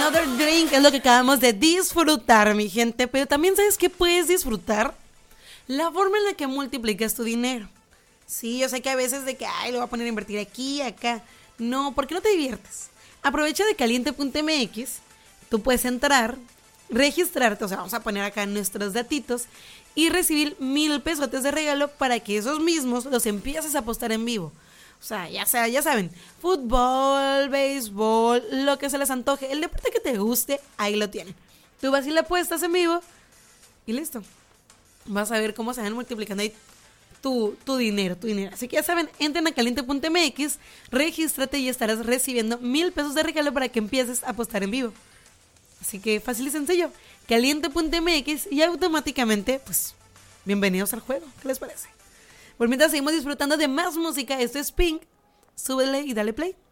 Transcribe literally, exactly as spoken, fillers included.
Another Drink es lo que acabamos de disfrutar, mi gente. Pero también, ¿sabes qué puedes disfrutar? La forma en la que multiplicas tu dinero. Sí, yo sé que a veces de que, ay, lo voy a poner a invertir aquí, acá. No, ¿por qué no te diviertes? Aprovecha de caliente punto m x. Tú puedes entrar, registrarte, o sea, vamos a poner acá nuestros datitos y recibir mil pesotes de regalo para que esos mismos los empieces a apostar en vivo. O sea, ya sea, ya saben, fútbol, béisbol, lo que se les antoje, el deporte que te guste, ahí lo tienen. Tú vas y le apuestas en vivo y listo. Vas a ver cómo se van multiplicando ahí tu, tu dinero, tu dinero. Así que ya saben, entren a caliente punto m x, regístrate y estarás recibiendo mil pesos de regalo para que empieces a apostar en vivo. Así que fácil y sencillo, caliente punto m x y automáticamente, pues, bienvenidos al juego. ¿Qué les parece? Por mientras seguimos disfrutando de más música, esto es Pink, súbele y dale play.